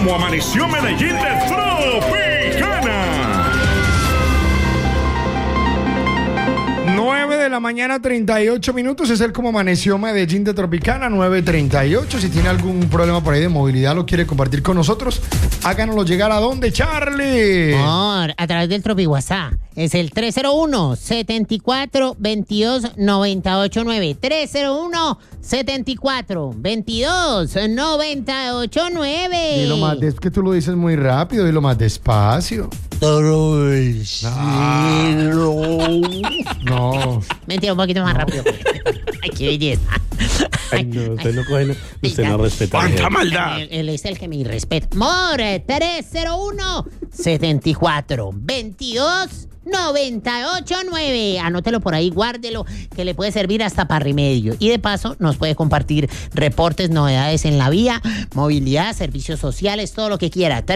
Como amaneció Medellín de Tropicana. 9:38 es el Como amaneció Medellín de Tropicana, 9:38. Si tiene algún problema por ahí de movilidad, lo quiere compartir con nosotros, háganoslo llegar ¿a dónde, Charlie? A través del Tropi WhatsApp. Es el 301-74-22-989. 301-74-22-989. Dilo más, es que tú lo dices muy rápido, dilo más despacio. No. Mentira, un poquito más rápido. Ay, qué belleza. Ay, no, usted no coge, usted no respeta. ¡Cuánta maldad! Él es el que me irrespeta. More, 301-74-22-989. Anótelo por ahí, guárdelo, que le puede servir hasta para remedio. Y de paso, nos puede compartir reportes, novedades en la vía, movilidad, servicios sociales, todo lo que quiera.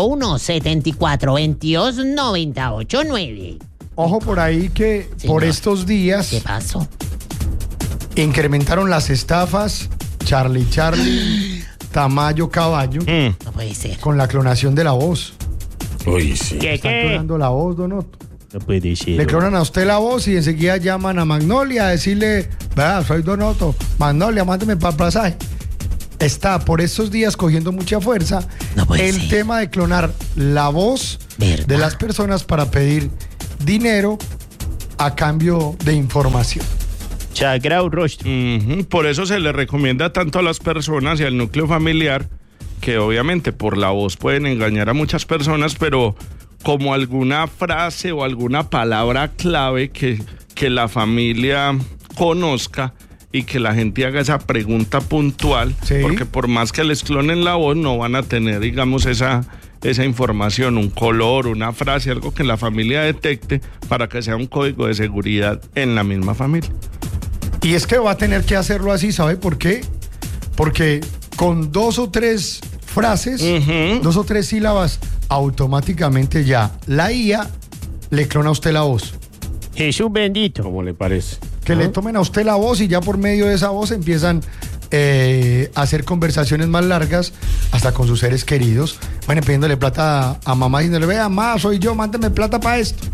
301-74-22-989. Ojo por ahí que Señor, por estos días ¿qué pasó? incrementaron las estafas Charlie, Tamayo, Caballo, No puede ser. con la clonación de la voz. Uy, sí. Están clonando la voz, Donoto. No puede ser. Le clonan a usted la voz y enseguida llaman a Magnolia a decirle, vea, soy Donoto, Magnolia, mándeme para el pasaje. Está por estos días cogiendo mucha fuerza No puede el ser. tema de clonar la voz ¿Verdad? de las personas para pedir dinero a cambio de información. Sagrado rostro. Por eso se le recomienda tanto a las personas y al núcleo familiar que obviamente por la voz pueden engañar a muchas personas, pero como alguna frase o alguna palabra clave que la familia conozca y que la gente haga esa pregunta puntual, Sí. porque por más que les clonen la voz no van a tener, digamos, esa información, un color, una frase, algo que la familia detecte para que sea un código de seguridad en la misma familia. Y es que va a tener que hacerlo así, ¿sabe por qué? Porque con 2 o 3 frases, 2 o 3 sílabas, automáticamente ya la IA le clona a usted la voz. Jesús bendito. ¿Cómo le parece? Que le tomen a usted la voz y ya por medio de esa voz empiezan a hacer conversaciones más largas hasta con sus seres queridos. Van pidiéndole plata a mamá diciéndole, vea, mamá, soy yo, mándeme plata para esto.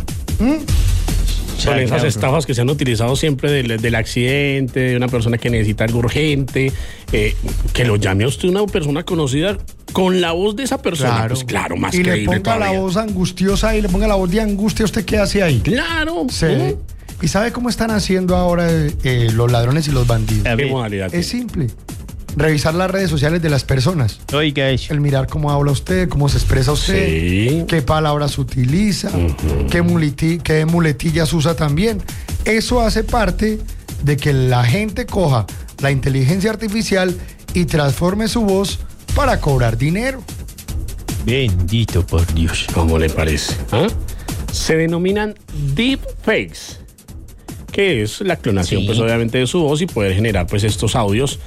Son esas estafas que se han utilizado siempre del accidente, de una persona que necesita algo urgente, que lo llame a usted una persona conocida con la voz de esa persona. Claro, Pues claro, más y le creíble ponga todavía. la voz angustiosa y le ponga la voz de angustia, ¿usted qué hace ahí? Claro. Sí. ¿Y sabe cómo están haciendo ahora los ladrones y los bandidos? ¿Qué modalidad? Es simple. Revisar las redes sociales de las personas. Oiga eso. El mirar cómo habla usted, cómo se expresa usted, Sí. qué palabras utiliza, qué muletillas usa también. Eso hace parte de que la gente coja la inteligencia artificial y transforme su voz para cobrar dinero. Bendito por Dios. ¿Cómo le parece? ¿Ah? Se denominan deepfakes, que es la clonación, Sí. pues obviamente de su voz y poder generar pues estos audios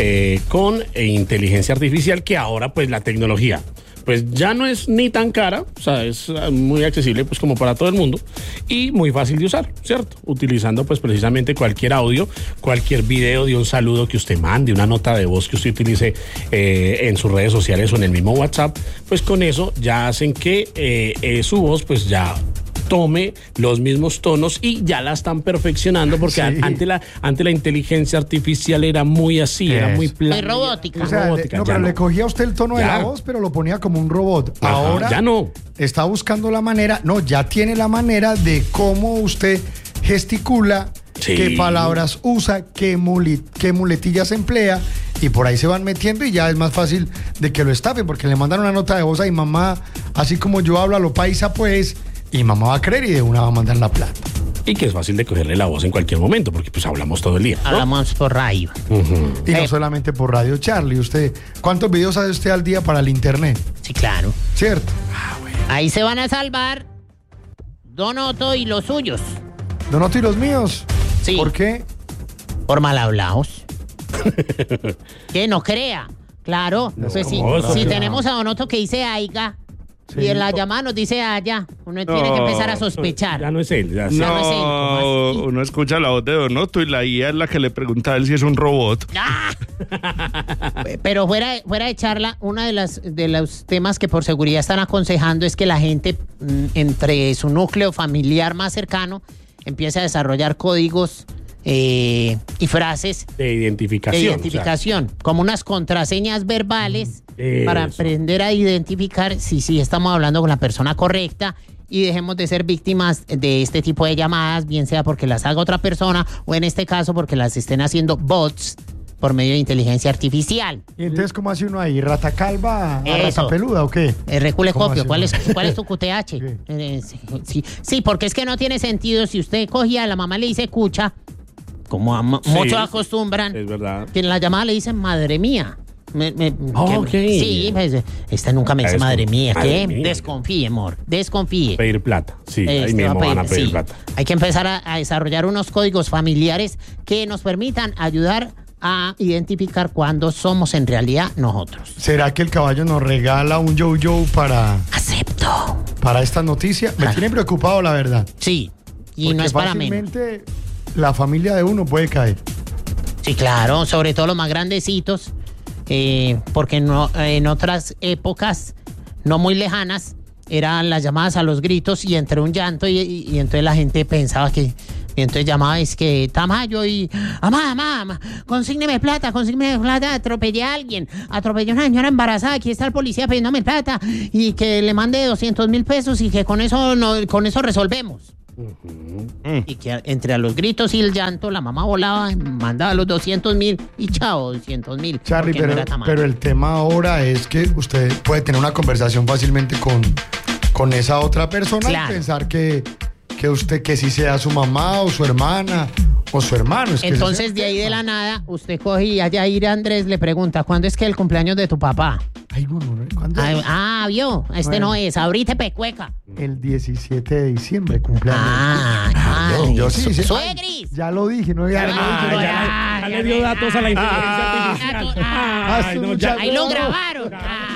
con inteligencia artificial, que ahora pues la tecnología pues ya no es ni tan cara, o sea, es muy accesible pues como para todo el mundo y muy fácil de usar, ¿cierto? Utilizando pues precisamente cualquier audio, cualquier video de un saludo que usted mande, una nota de voz que usted utilice en sus redes sociales o en el mismo WhatsApp, pues con eso ya hacen que su voz pues ya tome los mismos tonos y ya la están perfeccionando porque Sí. ante la inteligencia artificial era muy así, era muy plana. Muy robótica. O sea, Robótica, no, ya pero no. le cogía a usted el tono de Ya. la voz, pero lo ponía como un robot. Ajá, Ahora ya no. está buscando la manera, no, ya tiene la manera de cómo usted gesticula, Sí. qué palabras usa, qué muletillas emplea, y por ahí se van metiendo y ya es más fácil de que lo estafen, porque le mandan una nota de voz a mi mamá, así como yo hablo a lo paisa, pues, y mamá va a creer y de una va a mandar la plata. Y que es fácil de cogerle la voz en cualquier momento porque pues hablamos todo el día, ¿no? Hablamos por radio. Y no solamente por Radio Charlie, usted, ¿cuántos videos hace usted al día para el internet? Sí, claro. ¿Cierto? Ahí se van a salvar Donoto y los suyos. Donoto y los míos. Sí. ¿Por qué? Por mal hablados. Que no crea. Claro. Pues si ¿cómo? tenemos a Donoto que dice aiga, Sí. Y en la llamada nos dice allá. Uno tiene que empezar a sospechar. Ya no es él. Ya no es él, No, ¿cómo así? uno escucha la voz de Donoto y la IA es la que le pregunta a él si es un robot. ¡Ah! Pero fuera de charla, uno de los temas que por seguridad están aconsejando es que la gente entre su núcleo familiar más cercano empiece a desarrollar códigos y frases de identificación. de identificación, como unas contraseñas verbales para Eso. aprender a identificar si estamos hablando con la persona correcta y dejemos de ser víctimas de este tipo de llamadas, bien sea porque las haga otra persona o en este caso porque las estén haciendo bots por medio de inteligencia artificial. ¿Y entonces cómo hace uno ahí? ¿Rata calva a Eso. rata peluda o qué? Recule ¿Cómo copio, hace ¿cuál uno? es tu QTH? Sí. Sí, porque es que no tiene sentido si usted cogía a la mamá le dice cucha, como muchos acostumbran, Es verdad. que en la llamada le dicen madre mía. Ok. Sí, pues, esta nunca me dice Eso. madre mía. Madre ¿Qué? mía. Desconfíe, amor. Desconfíe. Pedir plata. Sí, ahí Este, mismo van a pedir sí. plata. Hay que empezar a desarrollar unos códigos familiares que nos permitan ayudar a identificar cuándo somos en realidad nosotros. ¿Será que el caballo nos regala un yo-yo Acepto. para esta noticia? Me tiene preocupado, la verdad. Sí. Y Porque no es para menos. fácilmente la familia de uno puede caer. Sí, claro, sobre todo los más grandecitos, porque no, en otras épocas no muy lejanas eran las llamadas a los gritos y entre un llanto y entonces la gente pensaba que, y entonces llamaba es que Tamayo y mamá, consígneme plata, atropellé a alguien, atropellé a una señora embarazada, aquí está el policía pidiéndome plata y que le mande 200,000 pesos y que con eso resolvemos. Y que entre a los gritos y el llanto, la mamá volaba, mandaba los 200,000 y chao, 200,000. Charlie, porque no era Tamayo. pero el tema ahora es que usted puede tener una conversación fácilmente con esa otra persona Claro. y pensar que usted, que si sea su mamá o su hermana o su hermano. Es que Entonces, ese es el de ahí de tema. la nada, usted coge y a Yair Andrés le pregunta, ¿cuándo es que el cumpleaños de tu papá? Ay, bueno, ¿cuándo? Vio, este Bueno. no es, ahorita pecueca. El 17 de diciembre, cumpleaños. Yo sí, sí. ¡Suegris! Ya lo dije, no había Ya le dio datos a la inteligencia artificial. Ah, Ay, no, ya. Ahí lo grabaron.